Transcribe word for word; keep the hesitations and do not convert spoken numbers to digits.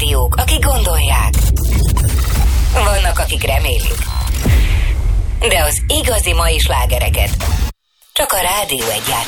rádiók, akik gondolják. Vannak, akik remélik. De az igazi mai slágereket csak a Rádió Egy